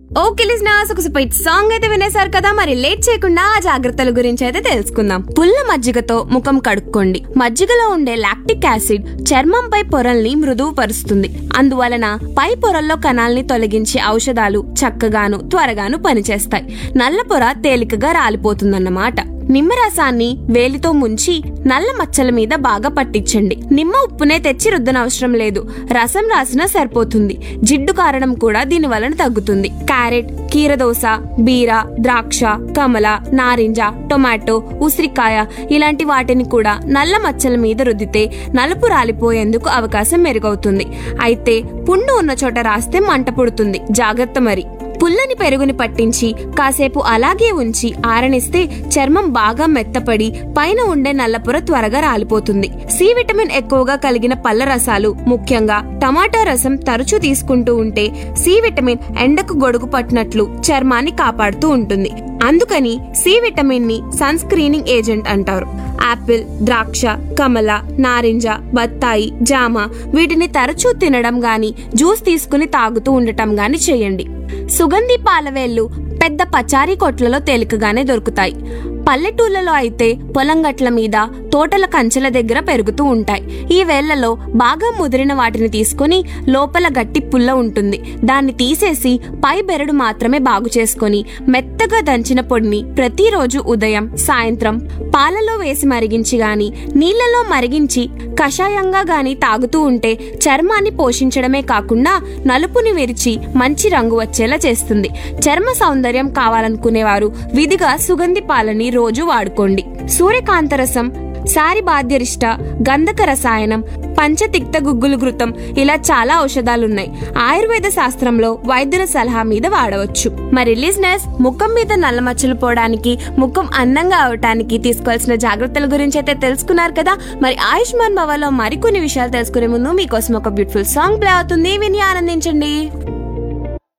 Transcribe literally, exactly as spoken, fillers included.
Okay listeners, ఒక super song అయితే వినేశారు కదా. మరి లేట్ చేయకుండా ఆ జాగ్రత్తల గురించి అయితే తెలుసుకుందాం. పుల్ల మజ్జిగతో ముఖం కడుక్కోండి. మజ్జిగలో ఉండే లాక్టిక్ యాసిడ్ చర్మంపై పొరల్ని మృదువు పరుస్తుంది. అందువలన పై పొరల్లో కణాల్ని తొలగించే ఔషధాలు చక్కగాను త్వరగాను పనిచేస్తాయి. నల్ల పొర తేలికగా రాలిపోతుందన్నమాట. నిమ్మరసాన్ని వేలితో ముంచి నల్ల మచ్చల మీద బాగా పట్టించండి. నిమ్మ ఉప్పునే తెచ్చి రుద్దనవసరం లేదు, రసం రాసినా సరిపోతుంది. జిడ్డు కారణం కూడా దీని వలన తగ్గుతుంది. క్యారెట్, కీరదోస, బీర, ద్రాక్ష, కమల, నారింజ, టొమాటో, ఉసిరికాయ ఇలాంటి వాటిని కూడా నల్ల మచ్చల మీద రుద్దితే నలుపు రాలిపోయేందుకు అవకాశం మెరుగవుతుంది. అయితే పుండు ఉన్న చోట రాస్తే మంట పుడుతుంది, జాగ్రత్త మరి. పుల్లని పెరుగుని పట్టించి కాసేపు అలాగే ఉంచి ఆరనిస్తే చర్మం బాగా మెత్తపడి పైన ఉండే నల్లపొర త్వరగా రాలిపోతుంది. సి విటమిన్ ఎక్కువగా కలిగిన పళ్ళ రసాలు, ముఖ్యంగా టమాటా రసం తరచూ తీసుకుంటూ ఉంటే సి విటమిన్ ఎండకు గొడుగు పట్టినట్లు చర్మాన్ని కాపాడుతూ ఉంటుంది. అందుకని సి విటమిన్ ని సన్ స్క్రీనింగ్ ఏజెంట్ అంటారు. ఆపిల్, ద్రాక్ష, కమల, నారింజ, బత్తాయి, జామ వీటిని తరచూ తినడం గాని జ్యూస్ తీసుకుని తాగుతూ ఉండటం గాని చేయండి. సుగంధి పాలవేళ్లు పెద్ద పచారీ కొట్లలో తేలికగానే దొరుకుతాయి. పల్లెటూళ్లలో అయితే పొలం గట్ల మీద, తోటల కంచెల దగ్గర పెరుగుతూ ఉంటాయి. ఈ వేళ్లలో బాగా ముదిరిన వాటిని తీసుకుని లోపల గట్టి పుల్ల ఉంటుంది. దాన్ని తీసేసి పై బెరడు మాత్రమే బాగు చేసుకుని మెత్తగా దంచిన పొడిని ప్రతిరోజు ఉదయం సాయంత్రం పాలలో వేసి మరిగించి గాని నీళ్లలో మరిగించి కషాయంగా గాని తాగుతూ ఉంటే చర్మాన్ని పోషించడమే కాకుండా నలుపుని విరిచి మంచి రంగు వచ్చేలా చేస్తుంది. చర్మ సౌందర్యం కావాలనుకునేవారు విధిగా సుగంధి పాలని రోజు వాడుకోండి. సూర్యకాంతరసం, సారి బాధ్యరిష్ట, గంధక రసాయనం, పంచతిక్త గుగ్గులు ఘృతం ఇలా చాలా ఔషధాలున్నాయి. ఆయుర్వేద శాస్త్రంలో వైద్యుల సలహా మీద వాడవచ్చు. మరి లిజనర్స్, ముఖం మీద నల్ల మచ్చలు పోవడానికి, ముఖం అందంగా అవటానికి తీసుకోవాల్సిన జాగ్రత్తల గురించి అయితే తెలుసుకున్నారు కదా. మరి ఆయుష్మాన్ భవలో మరికొన్ని విషయాలు తెలుసుకునే ముందు మీకోసం ఒక బ్యూటిఫుల్ సాంగ్ ప్లే అవుతుంది, విని ఆనందించండి.